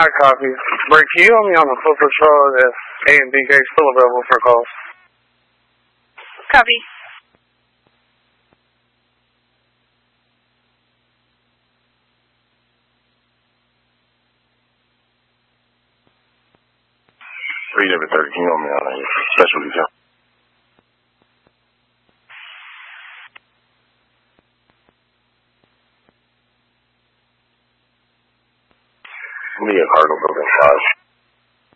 I copy. Brent, can you help me on the foot patrol if A and BK is still available for calls? Copy. Read every 30. Can you help me on a special detail? Me a Cardinal Building 5.